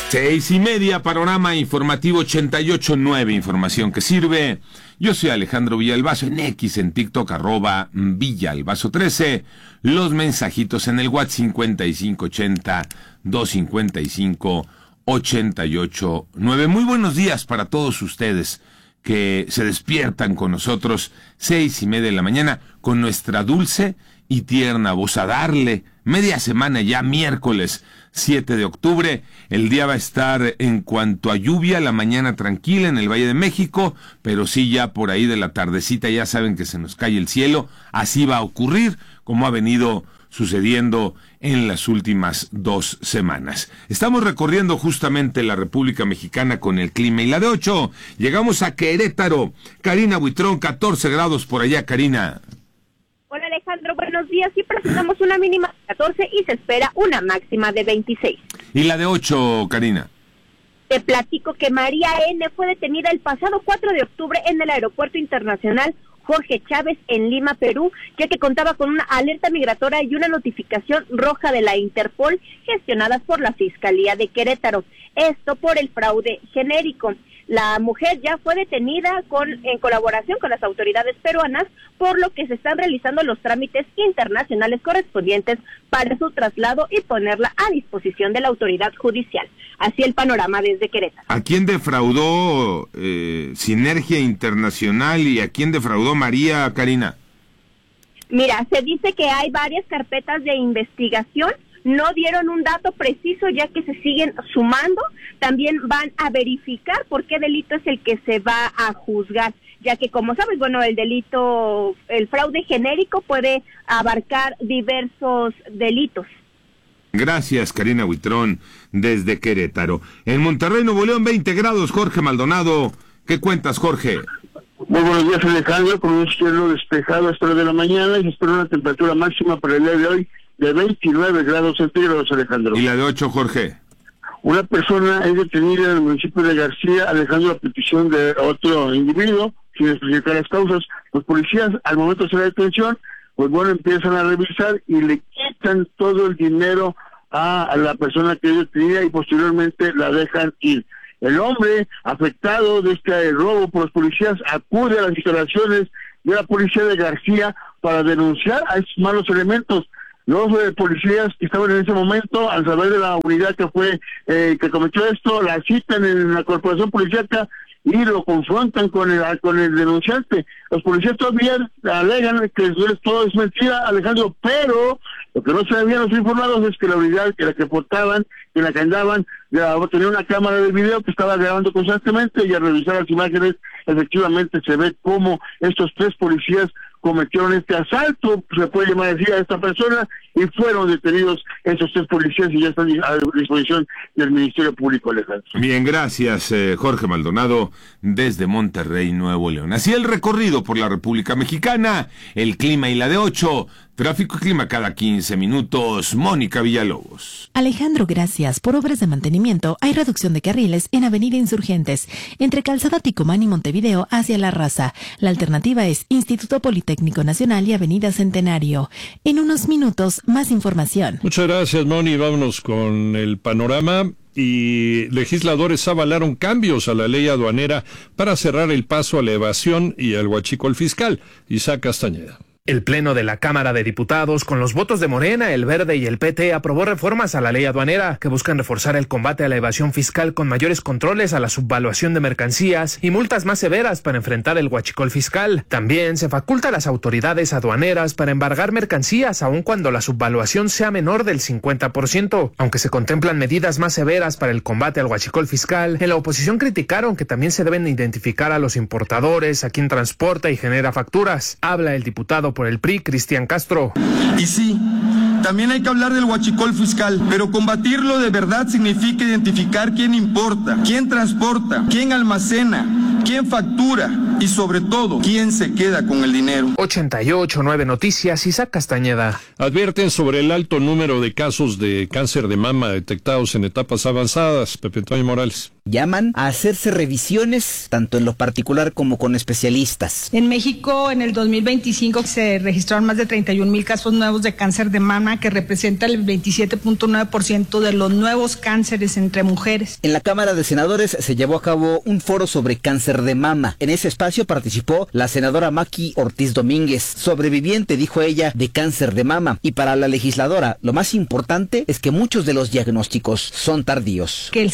6:30, panorama informativo 88.9, información que sirve. Yo soy Alejandro Villalbazo, en X, en TikTok, @Villalbazo13. Los mensajitos en el WhatsApp 5580-255-889. Muy buenos días para todos ustedes que se despiertan con nosotros 6:30 de la mañana con nuestra dulce y tierna voz a darle media semana ya, miércoles 7 de octubre. El día va a estar, en cuanto a lluvia, la mañana tranquila en el Valle de México, pero sí ya por ahí de la tardecita ya saben que se nos cae el cielo. Así va a ocurrir, como ha venido sucediendo en las últimas 2 semanas. Estamos recorriendo justamente la República Mexicana con el clima y la de 8. Llegamos a Querétaro. Karina Buitrón, 14 grados por allá, Karina. Hola Alejandro, buenos días. Sí, presentamos una mínima de 14 y se espera una máxima de 26. ¿Y la de 8, Karina? Te platico que María N. fue detenida el pasado 4 de octubre en el Aeropuerto Internacional Jorge Chávez en Lima, Perú, ya que contaba con una alerta migratoria y una notificación roja de la Interpol gestionadas por la Fiscalía de Querétaro. Esto por el fraude genérico. La mujer ya fue detenida en colaboración con las autoridades peruanas, por lo que se están realizando los trámites internacionales correspondientes para su traslado y ponerla a disposición de la autoridad judicial. Así el panorama desde Querétaro. ¿A quién defraudó Sinergia Internacional y a quién defraudó María, Karina? Mira, se dice que hay varias carpetas de investigación. No dieron un dato preciso, ya que se siguen sumando. También van a verificar por qué delito es el que se va a juzgar, ya que, como sabes, bueno, el fraude genérico puede abarcar diversos delitos. Gracias, Karina Buitrón, desde Querétaro. En Monterrey, Nuevo León, 20 grados, Jorge Maldonado. ¿Qué cuentas, Jorge? Muy buenos días, Alejandro. Con un cielo despejado a esta hora de la mañana y se espera una temperatura máxima para el día de hoy de 29 grados centígrados, Alejandro. ¿Y la de 8, Jorge? Una persona es detenida en el municipio de García, alejando la petición de otro individuo, sin especificar las causas. Los policías, al momento de hacer la detención, pues bueno, empiezan a revisar y le quitan todo el dinero a la persona que es detenida y posteriormente la dejan ir. El hombre afectado de este robo por los policías acude a las instalaciones de la policía de García para denunciar a estos malos elementos. Los policías que estaban en ese momento, al saber de la unidad que fue que cometió esto, la citan en la corporación policíaca y lo confrontan con el denunciante. Los policías todavía alegan que todo es mentira, Alejandro, pero lo que no se habían los informados es que la unidad que portaban, que la que andaban, tenía una cámara de video que estaba grabando constantemente, y al revisar las imágenes, efectivamente se ve cómo estos 3 policías cometieron este asalto, se puede llamar así, a esta persona, y fueron detenidos esos 3 policías y ya están a disposición del Ministerio Público, Alejandro. Bien, gracias, Jorge Maldonado, desde Monterrey, Nuevo León. Así el recorrido por la República Mexicana, el clima y la de 8, tráfico y clima cada 15 minutos, Mónica Villalobos. Alejandro, gracias. Por obras de mantenimiento, hay reducción de carriles en Avenida Insurgentes, entre Calzada Ticomán y Montevideo hacia La Raza. La alternativa es Instituto Politécnico Nacional y Avenida Centenario. En unos minutos, más información. Muchas gracias, Moni. Vámonos con el panorama. Y legisladores avalaron cambios a la ley aduanera para cerrar el paso a la evasión y al huachicol fiscal. Isaac Castañeda. El Pleno de la Cámara de Diputados, con los votos de Morena, el Verde y el PT, aprobó reformas a la ley aduanera que buscan reforzar el combate a la evasión fiscal con mayores controles a la subvaluación de mercancías y multas más severas para enfrentar el huachicol fiscal. También se faculta a las autoridades aduaneras para embargar mercancías aun cuando la subvaluación sea menor del 50%. Aunque se contemplan medidas más severas para el combate al huachicol fiscal, en la oposición criticaron que también se deben identificar a los importadores, a quien transporta y genera facturas. Habla el diputado por el PRI, Cristian Castro. Y sí, también hay que hablar del huachicol fiscal, pero combatirlo de verdad significa identificar quién importa, quién transporta, quién almacena, quién factura, y sobre todo, ¿quién se queda con el dinero? 88.9 Noticias, Isaac Castañeda. Advierten sobre el alto número de casos de cáncer de mama detectados en etapas avanzadas. Pepe Antonio Morales. Llaman a hacerse revisiones, tanto en lo particular como con especialistas. En México, en el 2025, se registraron más de 31,000 casos nuevos de cáncer de mama, que representa el 27.9% de los nuevos cánceres entre mujeres. En la Cámara de Senadores se llevó a cabo un foro sobre cáncer de mama. En ese espacio participó la senadora Maki Ortiz Domínguez, sobreviviente, dijo ella, de cáncer de mama. Y para la legisladora, lo más importante es que muchos de los diagnósticos son tardíos. Que el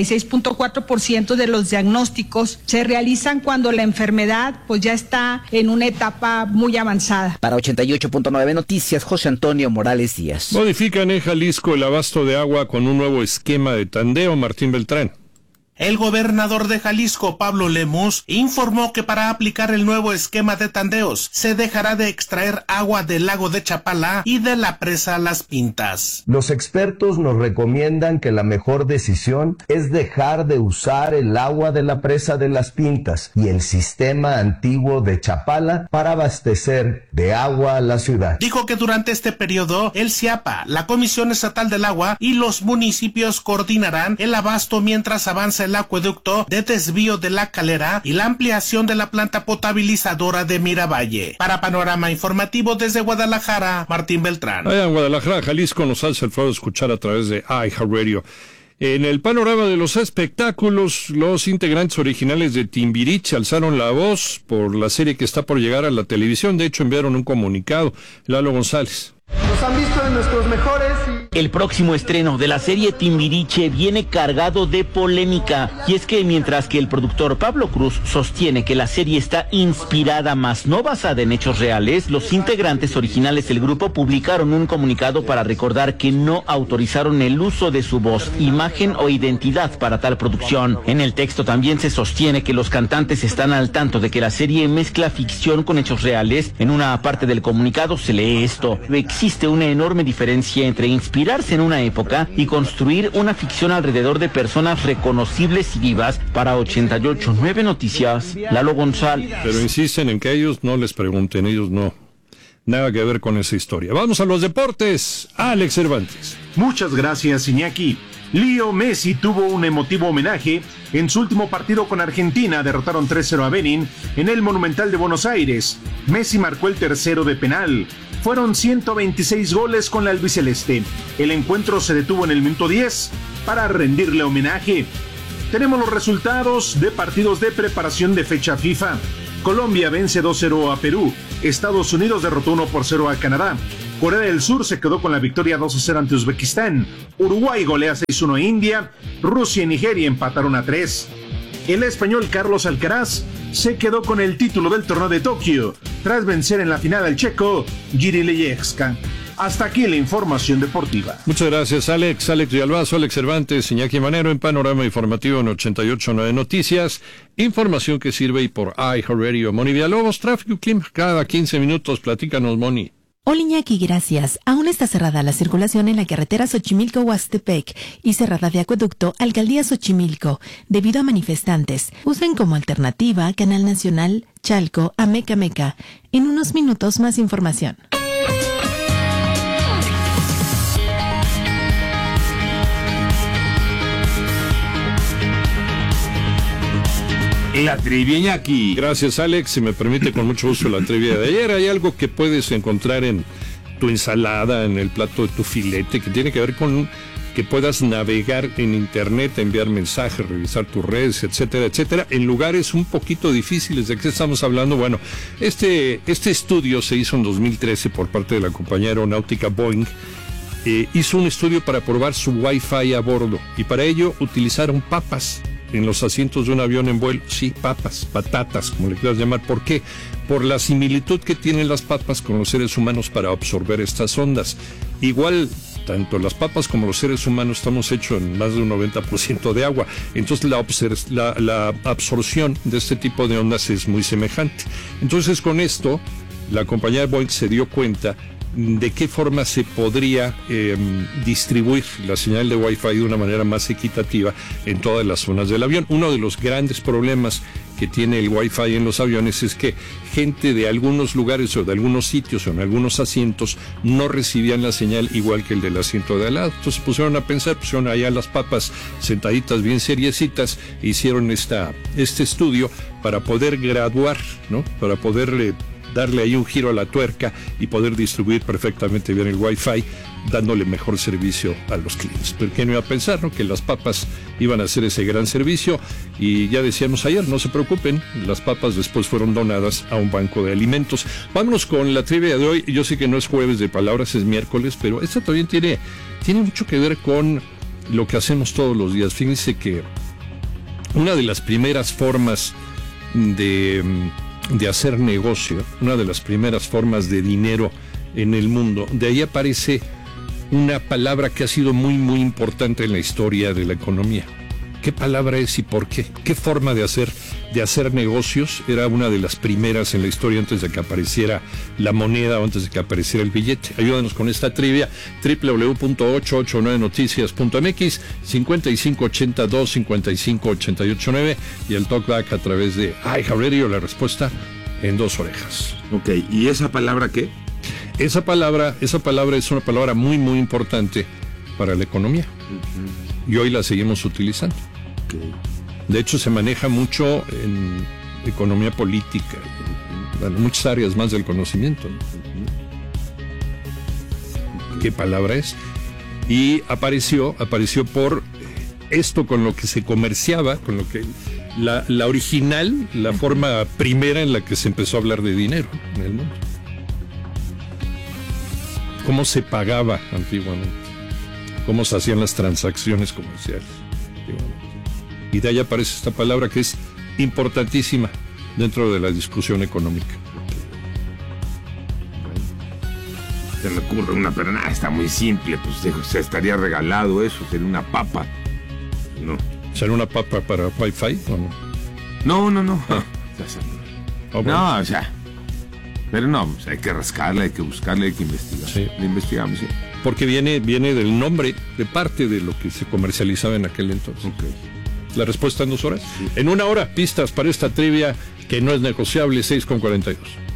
66.4% de los diagnósticos se realizan cuando la enfermedad pues ya está en una etapa muy avanzada. Para 88.9 Noticias, José Antonio Morales Díaz. Modifican en Jalisco el abasto de agua con un nuevo esquema de tandeo. Martín Beltrán. El gobernador de Jalisco, Pablo Lemus, informó que para aplicar el nuevo esquema de tandeos se dejará de extraer agua del lago de Chapala y de la presa Las Pintas. Los expertos nos recomiendan que la mejor decisión es dejar de usar el agua de la presa de Las Pintas y el sistema antiguo de Chapala para abastecer de agua a la ciudad. Dijo que durante este periodo el CIAPA, la Comisión Estatal del Agua y los municipios coordinarán el abasto mientras avanza el acueducto de desvío de la Calera y la ampliación de la planta potabilizadora de Miravalle. Para Panorama Informativo desde Guadalajara, Martín Beltrán. Allá en Guadalajara, Jalisco, nos hace el favor de escuchar a través de iHeartRadio. En el panorama de los espectáculos, los integrantes originales de Timbiriche alzaron la voz por la serie que está por llegar a la televisión. De hecho, enviaron un comunicado. Lalo González. Nos han visto en nuestros mejores y... El próximo estreno de la serie Timbiriche viene cargado de polémica. Y es que mientras que el productor Pablo Cruz sostiene que la serie está inspirada más no basada en hechos reales, los integrantes originales del grupo publicaron un comunicado para recordar que no autorizaron el uso de su voz, imagen o identidad para tal producción. En el texto también se sostiene que los cantantes están al tanto de que la serie mezcla ficción con hechos reales. En una parte del comunicado se lee esto: existe una enorme diferencia entre inspirarse en una época y construir una ficción alrededor de personas reconocibles y vivas. Para 88.9 Noticias, Lalo González. Pero insisten en que ellos no les pregunten, ellos no. Nada que ver con esa historia. Vamos a los deportes. Alex Cervantes. Muchas gracias, Iñaki. Leo Messi tuvo un emotivo homenaje en su último partido con Argentina. Derrotaron 3-0 a Benin en el Monumental de Buenos Aires. Messi marcó el tercero de penal. Fueron 126 goles con la albiceleste. El encuentro se detuvo en el minuto 10 para rendirle homenaje. Tenemos los resultados de partidos de preparación de fecha FIFA. Colombia vence 2-0 a Perú. Estados Unidos derrotó 1-0 a Canadá. Corea del Sur se quedó con la victoria 2-0 ante Uzbekistán. Uruguay golea 6-1 a India. Rusia y Nigeria empataron a 3. El español Carlos Alcaraz se quedó con el título del torneo de Tokio tras vencer en la final al checo Jiří Leječka. Hasta aquí la información deportiva. Muchas gracias, Alex. Alex Villalbazo, Alex Cervantes, Iñaki Manero en Panorama Informativo en 88.9 Noticias. Información que sirve y por iHeartRadio. Moni Villalobos, tráfico y clima cada 15 minutos. Platícanos, Moni. Hola Iñaki, gracias. Aún está cerrada la circulación en la carretera Xochimilco-Huastepec y cerrada de acueducto Alcaldía Xochimilco debido a manifestantes. Usen como alternativa Canal Nacional Chalco a Meca Meca. En unos minutos más información. La trivia, Iñaki. Gracias, Alex. Si me permite, con mucho gusto la trivia de ayer. Hay algo que puedes encontrar en tu ensalada, en el plato de tu filete, que tiene que ver con que puedas navegar en internet, enviar mensajes, revisar tus redes, etcétera, etcétera, en lugares un poquito difíciles. ¿De qué estamos hablando? Bueno, este estudio se hizo en 2013 por parte de la compañía aeronáutica Boeing. Hizo un estudio para probar su Wi-Fi a bordo y para ello utilizaron papas en los asientos de un avión en vuelo. Sí, papas, patatas, como le quieras llamar. ¿Por qué? Por la similitud que tienen las papas con los seres humanos para absorber estas ondas. Igual, tanto las papas como los seres humanos estamos hechos en más de un 90% de agua. Entonces la absorción de este tipo de ondas es muy semejante. Entonces con esto, la compañía de Boeing se dio cuenta de qué forma se podría distribuir la señal de Wi-Fi de una manera más equitativa en todas las zonas del avión. Uno de los grandes problemas que tiene el Wi-Fi en los aviones es que gente de algunos lugares o de algunos sitios o en algunos asientos no recibían la señal igual que el del asiento de al lado. Entonces pusieron a pensar, pusieron allá las papas sentaditas bien seriecitas e hicieron este estudio para poder graduar, ¿no? Para poder darle ahí un giro a la tuerca y poder distribuir perfectamente bien el Wi-Fi, dándole mejor servicio a los clientes. ¿Por qué no iba a pensar, no? Que las papas iban a hacer ese gran servicio? Y ya decíamos ayer, no se preocupen, las papas después fueron donadas a un banco de alimentos. Vámonos con la trivia de hoy. Yo sé que no es jueves de palabras, es miércoles, pero esta también tiene mucho que ver con lo que hacemos todos los días. Fíjense que una de las primeras formas de hacer negocio, una de las primeras formas de dinero en el mundo, de ahí aparece una palabra que ha sido muy muy importante en la historia de la economía. ¿Qué palabra es y por qué? ¿Qué forma de hacer negocios era una de las primeras en la historia antes de que apareciera la moneda o antes de que apareciera el billete? Ayúdanos con esta trivia. www.889noticias.mx 5582-55889 y el talkback a través de iHeartRadio. La respuesta en 2 orejas. Ok, ¿y esa palabra qué? Esa palabra es una palabra muy muy importante para la economía. Y hoy la seguimos utilizando. Okay. De hecho, se maneja mucho en economía política, en muchas áreas más del conocimiento, ¿no? ¿Qué palabra es? Y apareció por esto con lo que se comerciaba, con lo que la original, la forma primera en la que se empezó a hablar de dinero en el mundo. ¿Cómo se pagaba antiguamente? ¿Cómo se hacían las transacciones comerciales? Y de ahí aparece esta palabra que es importantísima dentro de la discusión económica. Se me ocurre una, pero nada, está muy simple, pues se estaría regalado eso, sería una papa. No. ¿Será una papa para Wi-Fi o no? No. Ah. No, o sea, pero no, pues hay que rascarle, hay que buscarle, hay que investigar. Sí. Lo investigamos, sí. Porque viene del nombre, de parte de lo que se comercializaba en aquel entonces. Okay. La respuesta en 2 horas. Sí. En 1 hora, pistas para esta trivia que no es negociable, 6:42.